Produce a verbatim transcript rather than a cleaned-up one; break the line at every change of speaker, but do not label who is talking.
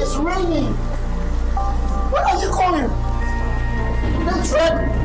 It's raining. What are you calling? Let's run.